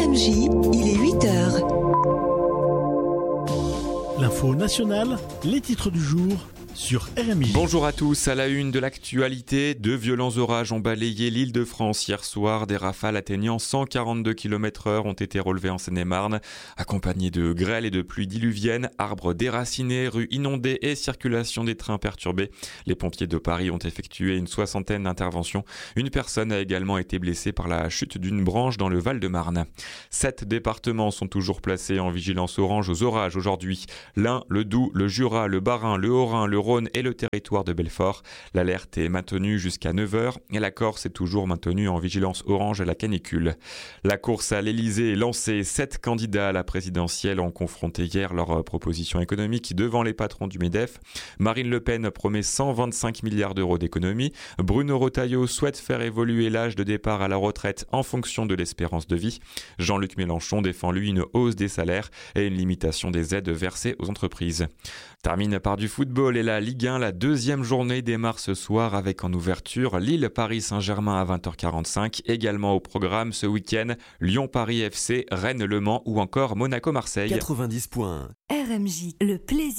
RMJ, il est 8 heures. L'info nationale, les titres du jour sur RMJ. Bonjour à tous, à la une de l'actualité, de violents orages ont balayé l'Île-de-France hier soir. Des rafales atteignant 142 km/h ont été relevées en Seine-et-Marne, accompagnées de grêle et de pluies diluviennes, arbres déracinés, rues inondées et circulation des trains perturbée. Les pompiers de Paris ont effectué une 60aine d'interventions. Une personne a également été blessée par la chute d'une branche dans le Val-de-Marne. 7 départements sont toujours placés en vigilance orange aux orages aujourd'hui. L'Ain, le Doubs, le Jura, le Bas-Rhin, le Haut-Rhin, le Rhône et le territoire de Belfort. L'alerte est maintenue jusqu'à 9h et la Corse est toujours maintenue en vigilance orange à la canicule. La course à l'Elysée est lancée. 7 candidats à la présidentielle ont confronté hier leurs propositions économiques devant les patrons du MEDEF. Marine Le Pen promet 125 milliards d'euros d'économies. Bruno Retailleau souhaite faire évoluer l'âge de départ à la retraite en fonction de l'espérance de vie. Jean-Luc Mélenchon défend lui une hausse des salaires et une limitation des aides versées aux entreprises. Termine par du football et la Ligue 1, la deuxième journée démarre ce soir avec en ouverture Lille-Paris-Saint-Germain à 20h45. Également au programme ce week-end, Lyon-Paris FC, Rennes-Le Mans ou encore Monaco-Marseille. 90 points. RMJ, le plaisir.